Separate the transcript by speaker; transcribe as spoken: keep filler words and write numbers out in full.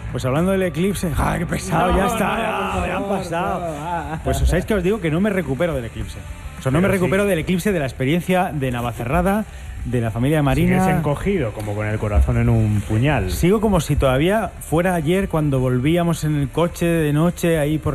Speaker 1: Pues hablando del eclipse, ¡ay, qué pesado!
Speaker 2: No,
Speaker 1: ya está,
Speaker 2: no,
Speaker 1: ya,
Speaker 2: por
Speaker 1: ya han
Speaker 2: favor,
Speaker 1: pasado.
Speaker 2: no.
Speaker 1: Pues sabéis que os digo que no me recupero del eclipse. O sea, no
Speaker 3: Pero
Speaker 1: me recupero
Speaker 3: sí.
Speaker 1: del eclipse, de la experiencia de Navacerrada, de la familia Marina.
Speaker 3: Sigues encogido, como con el corazón en un puñal.
Speaker 1: Sigo como si todavía fuera ayer cuando volvíamos en el coche de noche ahí por